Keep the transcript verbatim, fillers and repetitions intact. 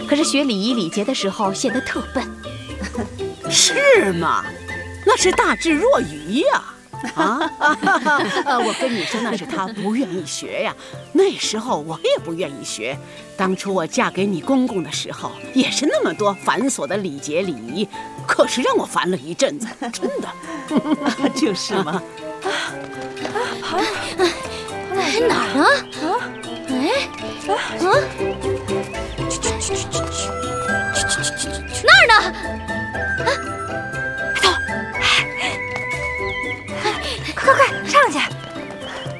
可是学礼仪礼节的时候显得特笨。 是吗？那是大智若愚呀！啊，我跟你说，那是他不愿意学呀。那时候我也不愿意学。当初我嫁给你公公的时候，也是那么多繁琐的礼节礼仪，可是让我烦了一阵子，真的。 就是嘛。啊啊，跑跑哪哪儿啊？啊？哎，啊？去去去去！